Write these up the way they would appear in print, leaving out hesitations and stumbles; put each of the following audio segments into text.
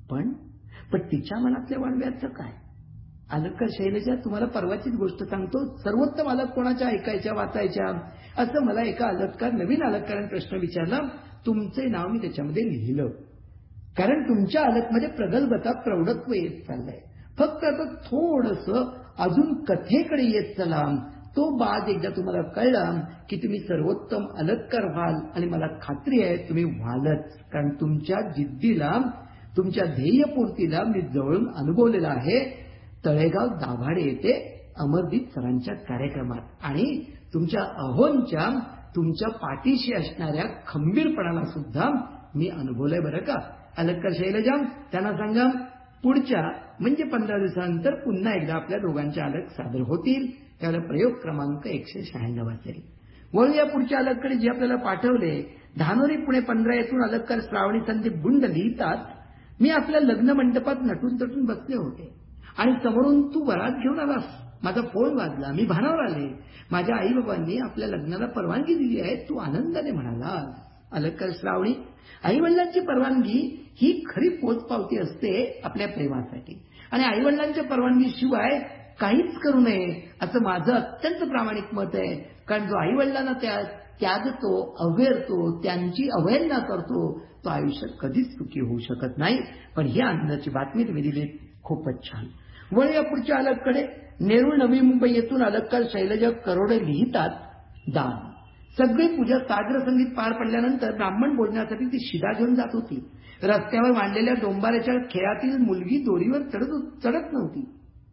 पण तिच्या मनातल्या वाणव्याचं काय? अलंकार शैलजा, तुम्हाला परवाचीच गोष्ट सांगतो. सर्वोत्तम अलंक कोणाच्या ऐकायच्या वाचायच्या असं मला एका नवीन अलंकाराने प्रश्न विचारला. तुमचे नाव मी त्याच्यामध्ये लिहिलं. कारण तुमच्या अलंकमध्ये प्रगल्भता, प्रौढत्व येत चाललंय. फक्त आता थोडंसं अजून कथेकडे येत चला. तो बाज एकदा तुम्हाला कळला की तुम्ही सर्वोत्तम अलंकार व्हाल, आणि मला खात्री आहे तुम्ही व्हालच. कारण तुमच्या जिद्दीला, तुमच्या ध्येयपूर्तीला मी जवळून अनुभवलेला आहे. तळेगाव दाभाडे येथे अमरदीप सरांच्या कार्यक्रमात, आणि तुमच्या अहोंच्या, तुमच्या पाठीशी असणाऱ्या खंबीरपणाला सुद्धा मी अनुभवलंय बरं का. अलंकार शैलजा, त्यांना सांगा पुढच्या म्हणजे 15 दिवसानंतर पुन्हा एकदा आपल्या दोघांचे अलंक सादर होतील. त्यावेळेला प्रयोग क्रमांक 196 असेल. वळूया पुढच्या अलंककडे, जे आपल्याला पाठवले. धानोरी पुणे 15 येथून अलंकार श्रावणी संदीप गुंड लिहितात. मी आपल्या लग्न मंडपात नटून तटून बसले होते आणि समोरून तू वरात घेऊन आलास. माझा फोन वाजला, मी भानावर आले. माझ्या आई बाबांनी आपल्या लग्नाला परवानगी दिली आहे, तू आनंदाने म्हणालास. अलंकार श्रावणी, आई वडिलांची परवानगी ही खरी पोचपावती असते आपल्या प्रेमासाठी, आणि आई वडिलांच्या परवानगीशिवाय काहीच करू नये असं माझं अत्यंत प्रामाणिक मत आहे. कारण जो आई वडिलांना त्यागतो, अवेरतो, त्यांची अवहेलना करतो, तो आयुष्यात कधीच सुखी होऊ शकत नाही. पण ही आनंदाची बातमी तुम्ही दिली, खूपच छान. वळूया पुढच्या अलंककडे. नेरूळ नवी मुंबई येथून अलंकार शैलजा करोडे लिहितात. दान. सगळी पूजा सागर संगीत पार पडल्यानंतर ब्राह्मण भोजनासाठी ती शिदा घेऊन जात होती. रस्त्यावर मांडलेल्या डोंबाऱ्याच्या खेळातील मुलगी दोरीवर चढत नव्हती.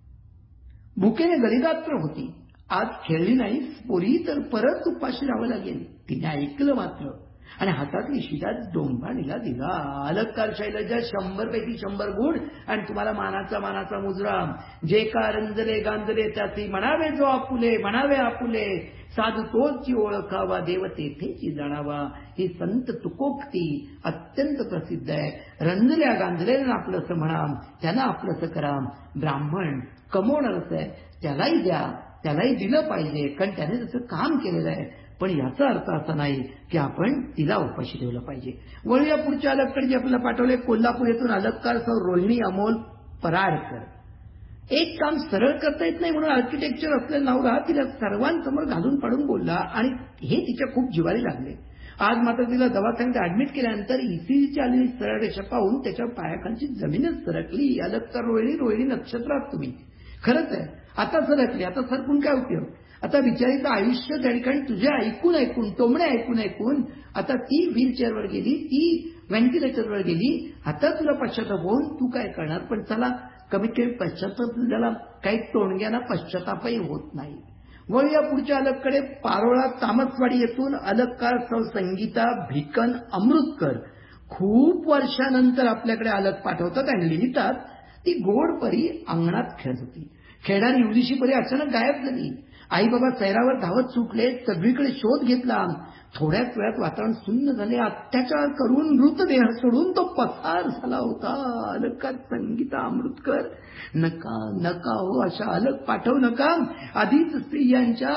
भुकेने गरिदात्र होती. आज खेळली नाही पोरी तर परत उपाशी राहावं लागेल. तिने ऐकलं मात्र, आणि हातातली शिदा डोंबाणीला दिला. अलंकार शैलजा 100 पैकी 100 गुण, आणि तुम्हाला मानाचा मुजरा. जे का रंजले गांजले त्याची म्हणावे जो आपुले, म्हणावे आपुले. साधू तोची ओळखावा, देव तेथेची जाणावा. ही संत तुकोक्ती अत्यंत प्रसिद्ध आहे. रंजल्या गांजलेला आपलंसं म्हणा, त्यांना आपलंसं करा. ब्राह्मण कमवणारच आहे, त्यालाही द्या, त्यालाही दिलं पाहिजे, कारण त्याने जसं काम केलेलं आहे. पण याचा अर्थ असा नाही की आपण तिला उपाशी ठेवलं पाहिजे. वळूया पुढच्या अलंककडे, जे आपल्याला पाठवले. कोल्हापूर येथून अलंकार सौ रोहिणी अमोल पराडकर. एक काम सरळ करता येत नाही म्हणून आर्किटेक्चर असलेलं नवरा तिला सर्वांसमोर घालून पाडून बोलला, आणि हे तिच्या खूप जिवारी लागले. आज मात्र तिला दवाखान्यात ऍडमिट केल्यानंतर ईसीजीची आलेली सरळ रेषा पाहून त्याच्या पायाखालची जमीनच सरकली. अलंकार रोहिणी नक्षत्रात तुम्ही. खरंच आहे, आता सरकली, आता सरकून काय उपयोग. आता बिचारीचं आयुष्य त्या ठिकाणी तुझे ऐकून टोमणे ऐकून आता ती व्हीलचेअरवर गेली, ती व्हेंटिलेटरवर गेली. आता तुला पश्चाताप होऊन तू काय करणार. पण चला, कमीत कमी पश्चाताप झाला, काही टोणग्यांना पश्चातापही होत नाही. वळूया पुढच्या अलंककडे. पारोळा तामसवाडी येथून अलंकार सौ संगीता भिकन अमृतकर. खूप वर्षानंतर आपल्याकडे अलंक पाठवतात आणि लिहितात. ती गोडपरी अंगणात खेळत होती. खेळणारी युवतीशी परी अचानक गायब झाली. आई बाबा सैरावर धावत सुटले, सगळीकडे शोध घेतला. थोड्याच वेळात वातावरण सुन्न झाले. अत्याचार करून मृतदेह सोडून तो पसार झाला होता. अलंकार संगीता अमृतकर. नका नका हो, अशा अलंक पाठवू नका. आधीच स्त्रियांच्या,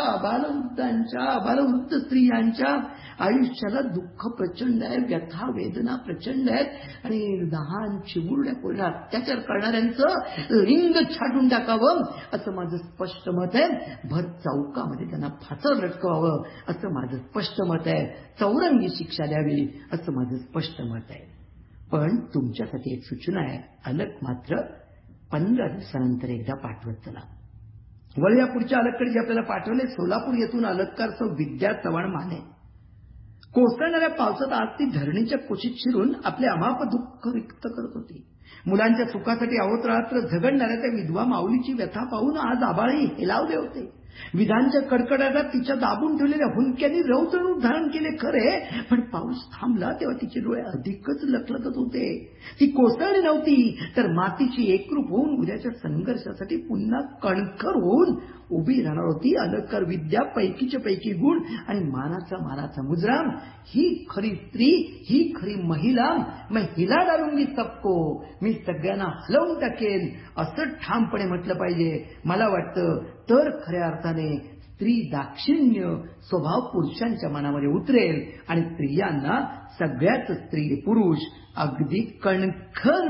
अबालवृद्ध स्त्रियांच्या आयुष्याला दुःख प्रचंड आहे, व्यथा वेदना प्रचंड आहेत, आणि लहान चिमुरड्या पोरीला अत्याचार करणाऱ्यांचं लिंग छाटून टाकावं असं माझं स्पष्ट मत आहे. भर चौकामध्ये त्यांना फासावर लटकवावं असं माझं स्पष्ट मत आहे. चौरंगी शिक्षा द्यावी असं माझं स्पष्ट मत आहे. पण तुमच्यासाठी एक सूचना आहे. अलंक मात्र 15 दिवसानंतर एकदा पाठवत चला. वळूया पुढच्या अलंककडे, जे आपल्याला पाठवले. सोलापूर येथून अलंकार सौ विद्या चव्हाण माने. कोसळणाऱ्या पावसात आज ती धरणीच्या कुशीत शिरून आपले अमाप दुःख व्यक्त करत होती. मुलांच्या सुखासाठी अहोरात्र झगडणाऱ्या त्या विधवा माऊलीची व्यथा पाहून आज आभाळही हेलावले होते. विधांच्या कडकडाटात तिच्या दाबून ठेवलेल्या हुंक्यांनी रौद्र धारण केले खरे, पण पाऊस थांबला तेव्हा तिचे डोळे अधिकच लखलखत होते. ती कोसळली नव्हती, तर मातीची एकरूप होऊन उद्याच्या संघर्षासाठी पुन्हा कणखर होऊन उभी राहणार होती. अलंकार विद्या पैकीच्या पैकी गुण आणि मानाचा मुजरा. ही खरी स्त्री, ही खरी महिला. मैं हिला डालूंगी सबको, मी सगळ्यांना हलवून टाकेन असं ठामपणे म्हटलं पाहिजे. मला वाटतं तर खऱ्या अर्थाने स्त्री दाक्षिण्य स्वभाव पुरुषांच्या मनामध्ये उतरेल, आणि स्त्रियांना सगळ्याच स्त्री पुरुष अगदी कणखर